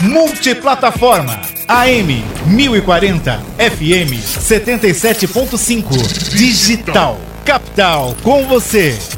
Multiplataforma AM 1040, FM 77.5. Digital Capital com você.